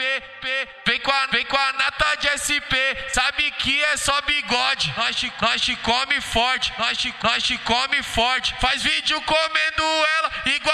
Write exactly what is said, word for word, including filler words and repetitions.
P, P. Vem com a, vem com a nata de S P, sabe que é só bigode. Nós te, nós te come forte, nós te, nós te come forte. Faz vídeo comendo ela igual